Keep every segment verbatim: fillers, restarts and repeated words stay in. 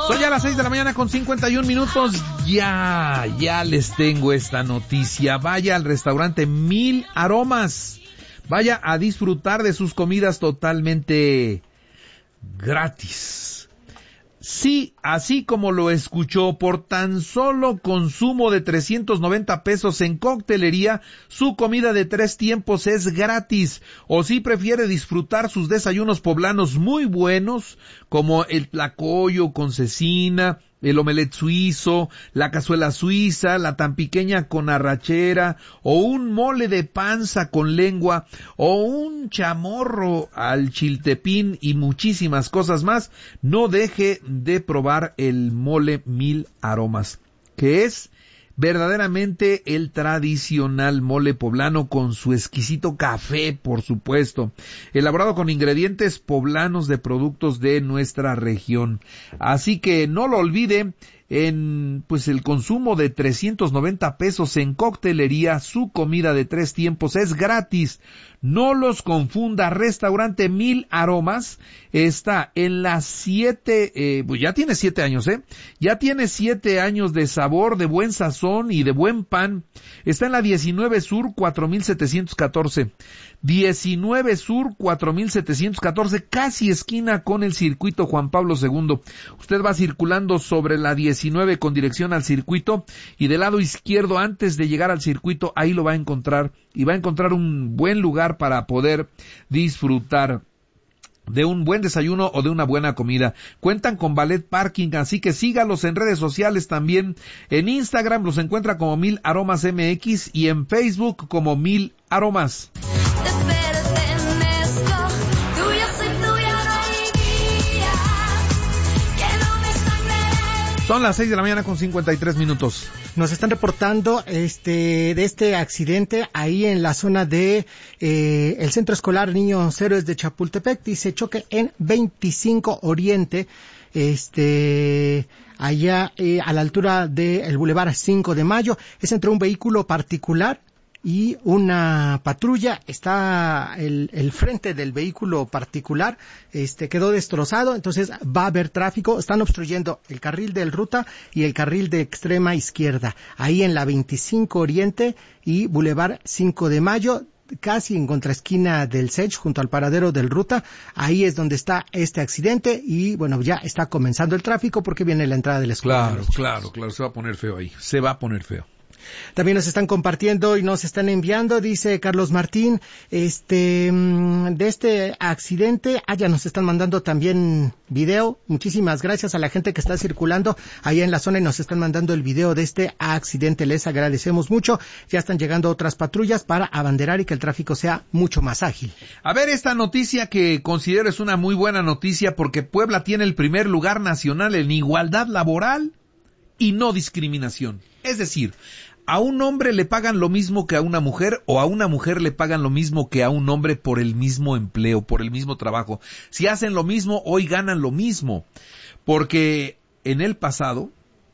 Son ya las seis de la mañana con cincuenta y un minutos. Ya, ya les tengo esta noticia. Vaya al restaurante Mil Aromas. Vaya a disfrutar de sus comidas totalmente gratis. Sí, así como lo escuchó, por tan solo consumo de trescientos noventa pesos en coctelería, su comida de tres tiempos es gratis. O si prefiere disfrutar sus desayunos poblanos muy buenos, como el tlacoyo con cecina, el omelette suizo, la cazuela suiza, la tan pequeña con arrachera, o un mole de panza con lengua, o un chamorro al chiltepín y muchísimas cosas más, no deje de probar el mole Mil Aromas, que es verdaderamente el tradicional mole poblano con su exquisito café, por supuesto, elaborado con ingredientes poblanos de productos de nuestra región. Así que no lo olvide, en pues el consumo de trescientos noventa pesos en coctelería, su comida de tres tiempos es gratis. No los confunda, restaurante Mil Aromas está en las siete, eh, pues ya tiene siete años, eh, ya tiene siete años de sabor, de buen sazón y de buen pan. Está en la diecinueve Sur cuatro mil setecientos catorce, diecinueve Sur cuatro mil setecientos catorce, casi esquina con el circuito Juan Pablo segundo. Usted va circulando sobre la diecinueve con dirección al circuito y del lado izquierdo, antes de llegar al circuito, ahí lo va a encontrar y va a encontrar un buen lugar para poder disfrutar de un buen desayuno o de una buena comida. Cuentan con valet parking, así que sígalos en redes sociales también. En Instagram los encuentra como Mil Aromas M X y en Facebook como Mil Aromas. Son las seis de la mañana con cincuenta y tres minutos. Nos están reportando este de este accidente ahí en la zona de eh, el Centro Escolar Niños Héroes de Chapultepec. Dice choque en veinticinco Oriente, este allá eh, a la altura del Boulevard cinco de Mayo. Es entre un vehículo particular y una patrulla. Está el, el frente del vehículo particular, este quedó destrozado, entonces va a haber tráfico. Están obstruyendo el carril del ruta y el carril de extrema izquierda, ahí en la veinticinco Oriente y Boulevard cinco de Mayo, casi en contraesquina del S E C H, junto al paradero del ruta. Ahí es donde está este accidente y bueno, ya está comenzando el tráfico porque viene la entrada de la escuela. Claro, claro, claro, se va a poner feo ahí, se va a poner feo. También nos están compartiendo y nos están enviando, dice Carlos Martín, este, de este accidente. Ah, ya nos están mandando también video. Muchísimas gracias a la gente que está circulando allá en la zona y nos están mandando el video de este accidente. Les agradecemos mucho. Ya están llegando otras patrullas para abanderar y que el tráfico sea mucho más ágil. A ver, esta noticia que considero es una muy buena noticia porque Puebla tiene el primer lugar nacional en igualdad laboral y no discriminación. Es decir, a un hombre le pagan lo mismo que a una mujer, o a una mujer le pagan lo mismo que a un hombre por el mismo empleo, por el mismo trabajo. Si hacen lo mismo, hoy ganan lo mismo. Porque en el pasado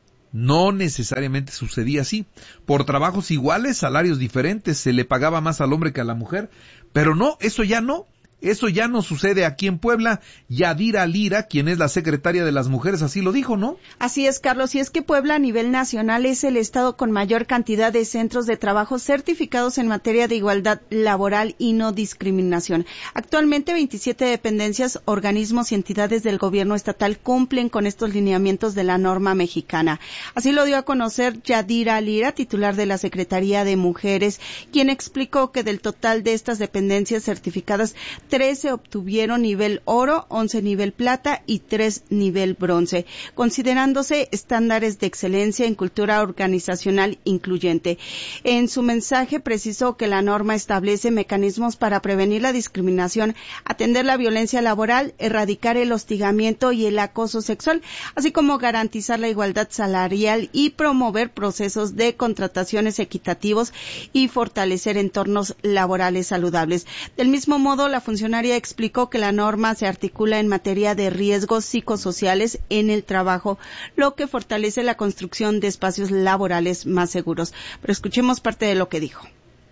no necesariamente sucedía así. Por trabajos iguales, salarios diferentes, se le pagaba más al hombre que a la mujer. Pero no, eso ya no. Eso ya no sucede aquí en Puebla. Yadira Lira, quien es la secretaria de las mujeres, así lo dijo, ¿no? Así es, Carlos, y es que Puebla a nivel nacional es el estado con mayor cantidad de centros de trabajo certificados en materia de igualdad laboral y no discriminación. Actualmente veintisiete dependencias, organismos y entidades del gobierno estatal cumplen con estos lineamientos de la norma mexicana. Así lo dio a conocer Yadira Lira, titular de la Secretaría de Mujeres, quien explicó que del total de estas dependencias certificadas, trece obtuvieron nivel oro, once nivel plata y tres nivel bronce, considerándose estándares de excelencia en cultura organizacional incluyente. En su mensaje precisó que la norma establece mecanismos para prevenir la discriminación, atender la violencia laboral, erradicar el hostigamiento y el acoso sexual, así como garantizar la igualdad salarial y promover procesos de contrataciones equitativos y fortalecer entornos laborales saludables. Del mismo modo, la funcionaria explicó que la norma se articula en materia de riesgos psicosociales en el trabajo, lo que fortalece la construcción de espacios laborales más seguros. Pero escuchemos parte de lo que dijo.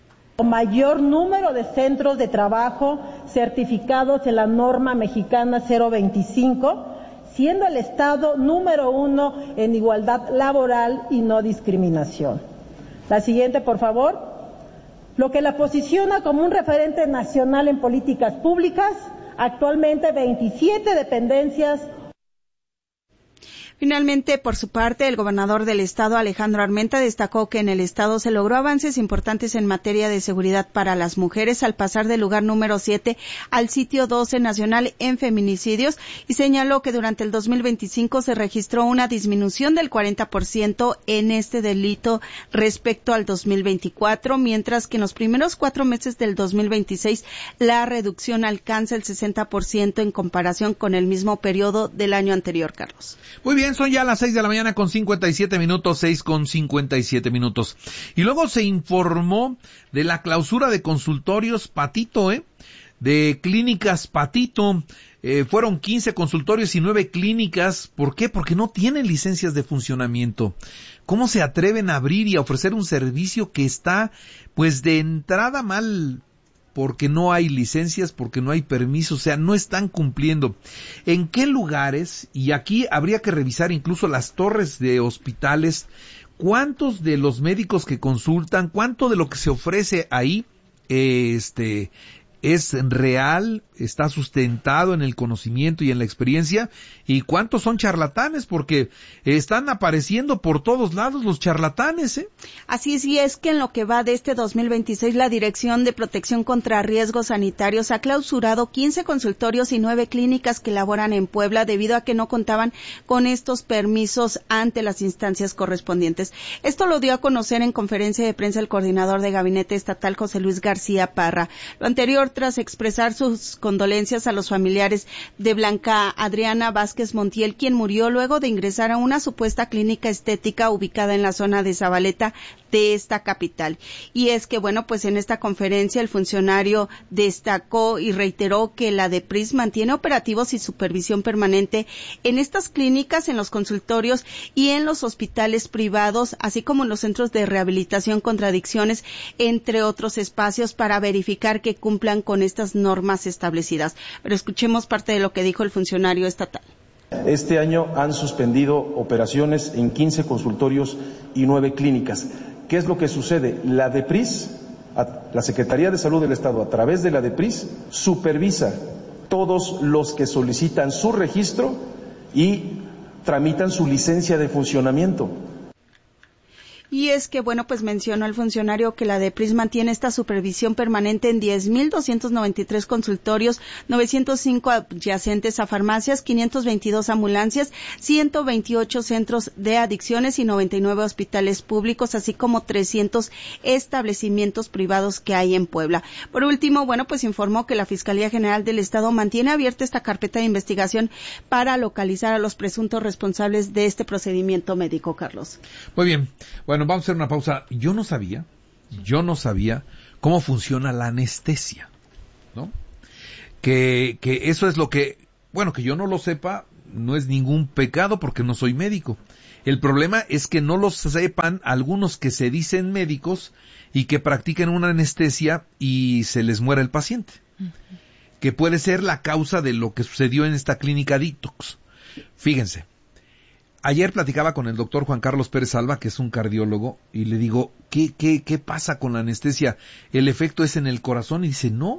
Mayor número de centros de trabajo certificados en la norma mexicana cero veinticinco, siendo el Estado número uno en igualdad laboral y no discriminación. La siguiente, por favor. Lo que la posiciona como un referente nacional en políticas públicas, actualmente veintisiete dependencias. Finalmente, por su parte, el gobernador del estado, Alejandro Armenta, destacó que en el estado se logró avances importantes en materia de seguridad para las mujeres al pasar del lugar número siete al sitio doce nacional en feminicidios y señaló que durante el dos mil veinticinco se registró una disminución del cuarenta por ciento en este delito respecto al dos mil veinticuatro, mientras que en los primeros cuatro meses del dos mil veintiséis la reducción alcanza el sesenta por ciento en comparación con el mismo periodo del año anterior, Carlos. Muy bien, son ya las seis de la mañana con cincuenta y siete minutos, seis con cincuenta y siete minutos. Y luego se informó de la clausura de consultorios Patito, ¿eh? De clínicas Patito. Eh, fueron quince consultorios y nueve clínicas. ¿Por qué? Porque no tienen licencias de funcionamiento. ¿Cómo se atreven a abrir y a ofrecer un servicio que está, pues, de entrada mal? Porque no hay licencias, porque no hay permisos, o sea, no están cumpliendo. ¿En qué lugares? Y aquí habría que revisar incluso las torres de hospitales, cuántos de los médicos que consultan, cuánto de lo que se ofrece ahí, este, es real, está sustentado en el conocimiento y en la experiencia, y cuántos son charlatanes, porque están apareciendo por todos lados los charlatanes, ¿eh? Así es, y es que en lo que va de este dos mil veintiséis, la Dirección de Protección contra Riesgos Sanitarios ha clausurado quince consultorios y nueve clínicas que laboran en Puebla debido a que no contaban con estos permisos ante las instancias correspondientes. Esto lo dio a conocer en conferencia de prensa el coordinador de Gabinete Estatal, José Luis García Parra. Lo anterior tras expresar sus condolencias a los familiares de Blanca Adriana Vázquez Montiel, quien murió luego de ingresar a una supuesta clínica estética ubicada en la zona de Zabaleta de esta capital. Y es que, bueno, pues en esta conferencia el funcionario destacó y reiteró que la DEPRIS mantiene operativos y supervisión permanente en estas clínicas, en los consultorios y en los hospitales privados, así como en los centros de rehabilitación contra adicciones, entre otros espacios, para verificar que cumplan con estas normas establecidas. Pero escuchemos parte de lo que dijo el funcionario estatal. Este año han suspendido operaciones en quince consultorios y nueve clínicas. ¿Qué es lo que sucede? La DEPRIS, la Secretaría de Salud del Estado, a través de la DEPRIS, supervisa todos los que solicitan su registro y tramitan su licencia de funcionamiento. Y es que, bueno, pues mencionó el funcionario que la DEPRIS mantiene esta supervisión permanente en diez mil doscientos noventa y tres consultorios, novecientos cinco adyacentes a farmacias, quinientos veintidós ambulancias, ciento veintiocho centros de adicciones y noventa y nueve hospitales públicos, así como trescientos establecimientos privados que hay en Puebla. Por último, bueno, pues informó que la Fiscalía General del Estado mantiene abierta esta carpeta de investigación para localizar a los presuntos responsables de este procedimiento médico, Carlos. Muy bien. Bueno, vamos a hacer una pausa. Yo no sabía, yo no sabía cómo funciona la anestesia, ¿no? Que, que eso es lo que, bueno, que yo no lo sepa, no es ningún pecado porque no soy médico. El problema es que no lo sepan algunos que se dicen médicos y que practiquen una anestesia y se les muera el paciente. Uh-huh. Que puede ser la causa de lo que sucedió en esta clínica Detox. Fíjense. Ayer platicaba con el doctor Juan Carlos Pérez Alba, que es un cardiólogo, y le digo, ¿qué, qué, qué pasa con la anestesia? ¿El efecto es en el corazón? Y dice, no.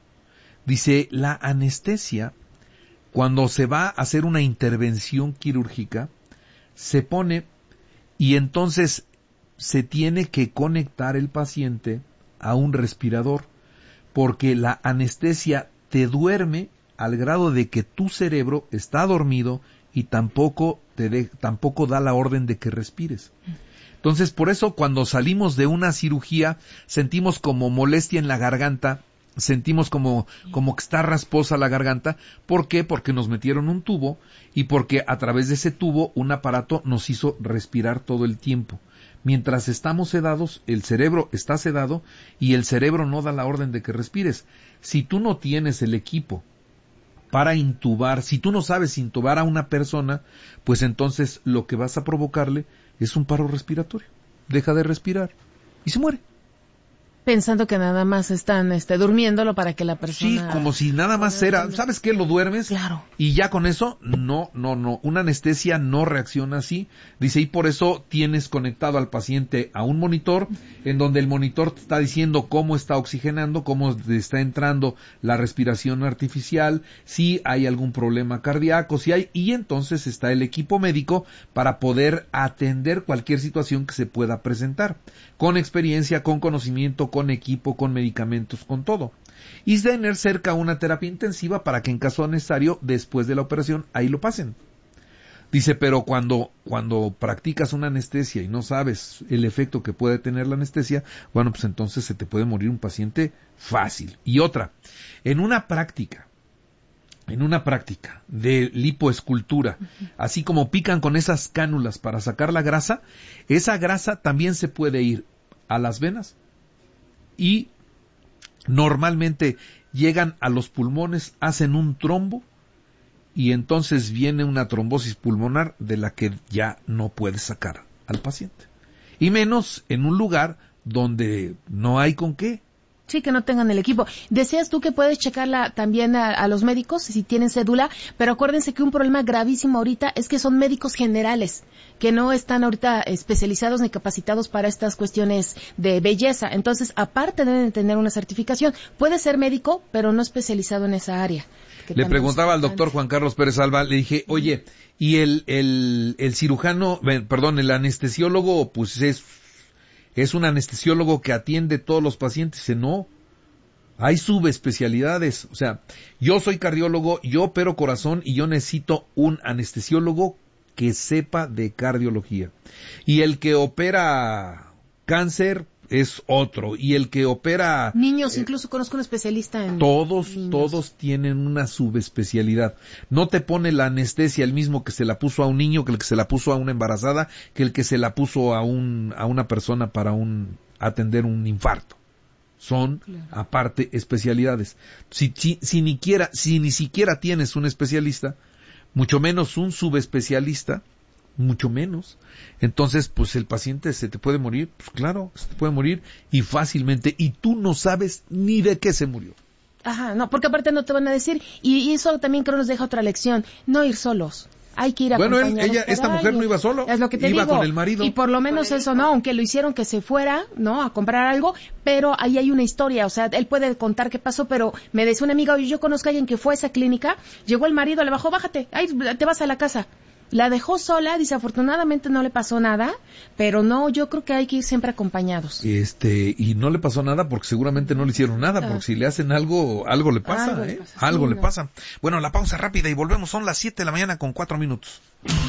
Dice, la anestesia, cuando se va a hacer una intervención quirúrgica, se pone y entonces se tiene que conectar el paciente a un respirador, porque la anestesia te duerme al grado de que tu cerebro está dormido y tampoco te de, tampoco da la orden de que respires. Entonces, por eso cuando salimos de una cirugía sentimos como molestia en la garganta, sentimos como como que está rasposa la garganta. ¿Por qué? Porque nos metieron un tubo y porque a través de ese tubo un aparato nos hizo respirar todo el tiempo. Mientras estamos sedados, el cerebro está sedado y el cerebro no da la orden de que respires. Si tú no tienes el equipo para intubar, si tú no sabes intubar a una persona, pues entonces lo que vas a provocarle es un paro respiratorio. Deja de respirar y se muere. pensando que nada más están este, durmiéndolo para que la persona... Sí, como si nada más era, ¿sabes qué? Lo duermes. Claro. Y ya con eso, no, no, no, una anestesia no reacciona así. Dice, y por eso tienes conectado al paciente a un monitor, en donde el monitor te está diciendo cómo está oxigenando, cómo está entrando la respiración artificial, si hay algún problema cardíaco, si hay, y entonces está el equipo médico para poder atender cualquier situación que se pueda presentar, con experiencia, con conocimiento, con equipo, con medicamentos, con todo. Y tener cerca una terapia intensiva para que en caso necesario, después de la operación, ahí lo pasen. Dice, pero cuando, cuando practicas una anestesia y no sabes el efecto que puede tener la anestesia, bueno, pues entonces se te puede morir un paciente fácil. Y otra, en una práctica, en una práctica de lipoescultura, uh-huh. así como pican con esas cánulas para sacar la grasa, esa grasa también se puede ir a las venas y normalmente llegan a los pulmones, hacen un trombo y entonces viene una trombosis pulmonar de la que ya no puedes sacar al paciente. Y menos en un lugar donde no hay con qué. Sí, que no tengan el equipo. Decías tú que puedes checarla también a, a los médicos si tienen cédula, pero acuérdense que un problema gravísimo ahorita es que son médicos generales, que no están ahorita especializados ni capacitados para estas cuestiones de belleza. Entonces, aparte deben tener una certificación. Puede ser médico, pero no especializado en esa área. Le preguntaba al doctor Juan Carlos Pérez Alba, le dije, oye, y el, el, el cirujano, perdón, el anestesiólogo, pues es... es un anestesiólogo que atiende todos los pacientes. Dice, no, hay subespecialidades. O sea, yo soy cardiólogo, yo opero corazón y yo necesito un anestesiólogo que sepa de cardiología. Y el que opera cáncer es otro. Y el que opera... Niños, eh, incluso conozco un especialista en... Todos, niños. Todos tienen una subespecialidad. No te pone la anestesia el mismo que se la puso a un niño, que el que se la puso a una embarazada, que el que se la puso a un a una persona para un atender un infarto. Son, claro. aparte, especialidades. Si, si, si, ni quiera, si ni siquiera tienes un especialista, mucho menos un subespecialista, mucho menos, entonces pues el paciente se te puede morir, pues claro, se te puede morir y fácilmente, y tú no sabes ni de qué se murió. Ajá, no, porque aparte no te van a decir, y, y eso también creo nos deja otra lección, no ir solos. Hay que ir acompañados. Bueno, él, ella, esta mujer no iba solo, es lo que te iba digo. con el marido. Y por lo menos eso, ¿no? Aunque lo hicieron que se fuera, ¿no? A comprar algo, pero ahí hay una historia, o sea, él puede contar qué pasó, pero me decía una amiga, oye, yo conozco a alguien que fue a esa clínica, llegó el marido, le bajó, bájate, ahí te vas a la casa. La dejó sola, dice, afortunadamente no le pasó nada, pero no, yo creo que hay que ir siempre acompañados. Este, y no le pasó nada porque seguramente no le hicieron nada, porque si le hacen algo, algo le pasa, algo ¿eh? Le pasa, algo sí, le no. pasa. Bueno, la pausa rápida y volvemos, son las siete de la mañana con cuatro minutos.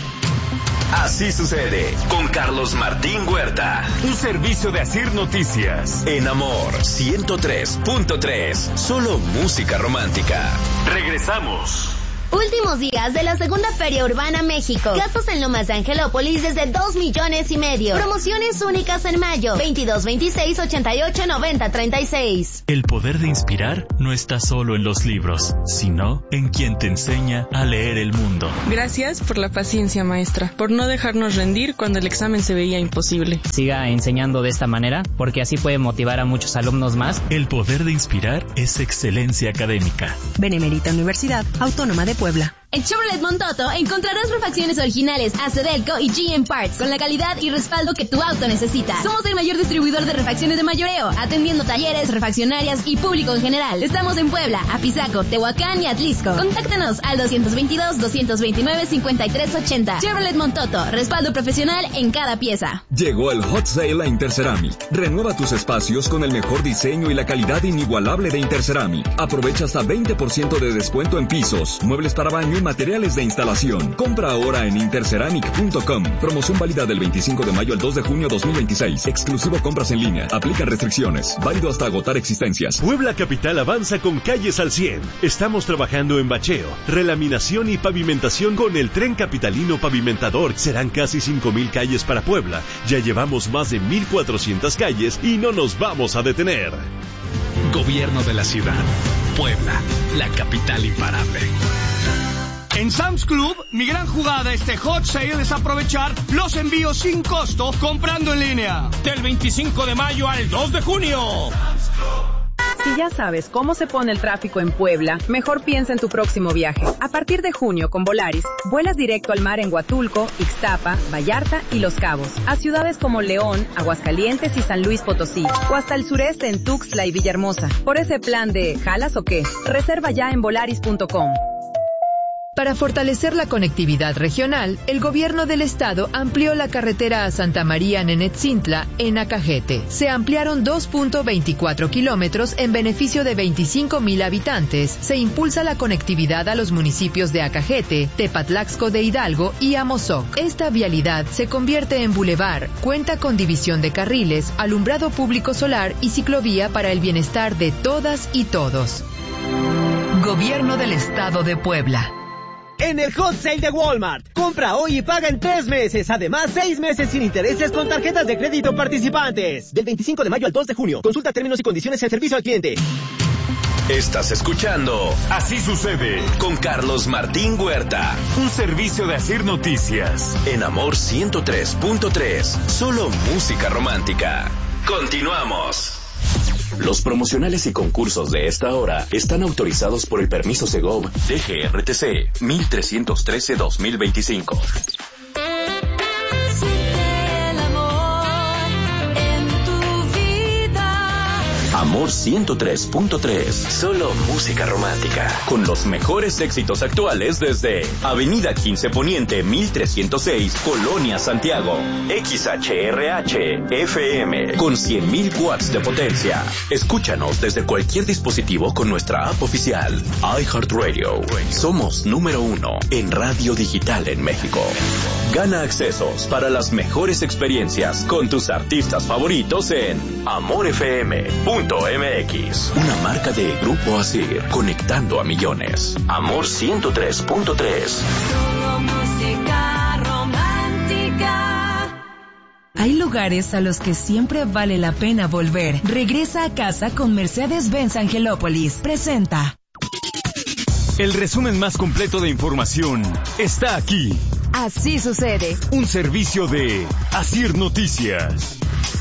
Así sucede con Carlos Martín Huerta. Un servicio de Asir Noticias. En Amor ciento tres punto tres. Solo música romántica. Regresamos. Últimos días de la segunda Feria Urbana México. Gastos en Lomas de Angelópolis desde dos millones y medio. Promociones únicas en mayo. veintidós, veintiséis, ochenta y ocho, noventa, treinta y seis. El poder de inspirar no está solo en los libros, sino en quien te enseña a leer el mundo. Gracias por la paciencia, maestra, por no dejarnos rendir cuando el examen se veía imposible. Siga enseñando de esta manera, porque así puede motivar a muchos alumnos más. El poder de inspirar es excelencia académica. Benemérita Universidad Autónoma de Puebla. En Chevrolet Montoto encontrarás refacciones originales a Cedelco y G M Parts con la calidad y respaldo que tu auto necesita. Somos el mayor distribuidor de refacciones de mayoreo, atendiendo talleres, refaccionarias y público en general. Estamos en Puebla, Apizaco, Tehuacán y Atlisco. Contáctanos al dos veintidós, dos veintinueve, cincuenta y tres ochenta. Chevrolet Montoto, respaldo profesional en cada pieza. Llegó el Hot Sale a Interceramic. Renueva tus espacios con el mejor diseño y la calidad inigualable de Interceramic. Aprovecha hasta veinte por ciento de descuento en pisos, muebles para baño y materiales de instalación. Compra ahora en interceramic punto com. Promoción válida del veinticinco de mayo al dos de junio dos mil veintiséis. Exclusivo compras en línea. Aplican restricciones. Válido hasta agotar existencias. Puebla Capital avanza con calles al cien. Estamos trabajando en bacheo, relaminación y pavimentación con el Tren Capitalino Pavimentador. Serán casi cinco mil calles para Puebla. Ya llevamos más de mil cuatrocientas calles y no nos vamos a detener. Gobierno de la ciudad. Puebla, la capital imparable. En Sam's Club, mi gran jugada este hot sale es aprovechar los envíos sin costo comprando en línea. Del veinticinco de mayo al dos de junio. Si ya sabes cómo se pone el tráfico en Puebla, mejor piensa en tu próximo viaje. A partir de junio, con Volaris, vuelas directo al mar en Huatulco, Ixtapa, Vallarta y Los Cabos, a ciudades como León, Aguascalientes y San Luis Potosí, o hasta el sureste en Tuxtla y Villahermosa. Por ese plan de ¿jalas o qué? Reserva ya en volaris punto com. Para fortalecer la conectividad regional, el gobierno del estado amplió la carretera a Santa María Nenetzintla en Acajete. Se ampliaron dos punto veinticuatro kilómetros en beneficio de veinticinco mil habitantes. Se impulsa la conectividad a los municipios de Acajete, Tepatlaxco de Hidalgo y Amozoc. Esta vialidad se convierte en bulevar, cuenta con división de carriles, alumbrado público solar y ciclovía para el bienestar de todas y todos. Gobierno del Estado de Puebla. En el Hot Sale de Walmart, compra hoy y paga en tres meses. Además, seis meses sin intereses con tarjetas de crédito participantes. Del veinticinco de mayo al dos de junio. Consulta términos y condiciones en servicio al cliente. Estás escuchando Así Sucede con Carlos Martín Huerta. Un servicio de Asir Noticias. En Amor ciento tres punto tres. Solo música romántica. Continuamos. Los promocionales y concursos de esta hora están autorizados por el permiso Segov D G R T C mil trescientos trece guión dos mil veinticinco. Amor ciento tres punto tres. Solo música romántica. Con los mejores éxitos actuales desde Avenida quince Poniente mil trescientos seis, Colonia Santiago. X H R H F M con cien mil watts de potencia. Escúchanos desde cualquier dispositivo con nuestra app oficial. iHeartRadio. Somos número uno en radio digital en México. Gana accesos para las mejores experiencias con tus artistas favoritos en amor f m punto m x. Una marca de Grupo Asir, conectando a millones. Amor ciento tres punto tres. Música romántica. Hay lugares a los que siempre vale la pena volver. Regresa a casa con Mercedes-Benz Angelópolis. Presenta. El resumen más completo de información está aquí. Así sucede. Un servicio de Asir Noticias.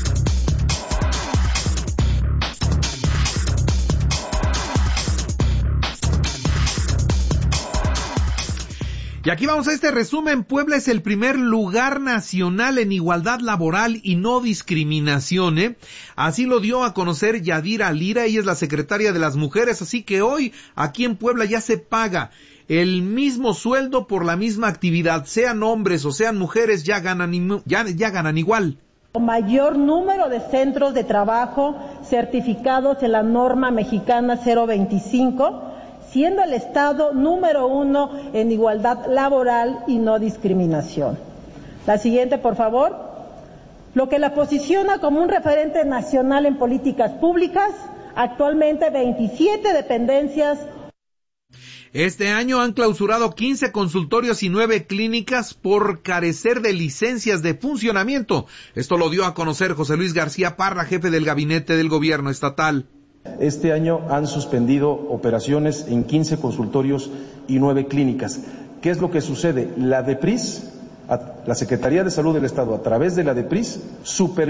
Y aquí vamos a este resumen. Puebla es el primer lugar nacional en igualdad laboral y no discriminación, ¿eh? Así lo dio a conocer Yadira Lira, ella es la secretaria de las mujeres, así que hoy aquí en Puebla ya se paga el mismo sueldo por la misma actividad, sean hombres o sean mujeres, ya ganan, ya, ya ganan igual. Mayor número de centros de trabajo certificados en la norma mexicana cero veinticinco, siendo el Estado número uno en igualdad laboral y no discriminación. La siguiente, por favor. Lo que la posiciona como un referente nacional en políticas públicas, actualmente veintisiete dependencias. Este año han clausurado quince consultorios y nueve clínicas por carecer de licencias de funcionamiento. Esto lo dio a conocer José Luis García Parra, jefe del gabinete del gobierno estatal. Este año han suspendido operaciones en quince consultorios y nueve clínicas. ¿Qué es lo que sucede? La DEPRIS, la Secretaría de Salud del Estado, a través de la DEPRIS, supervisa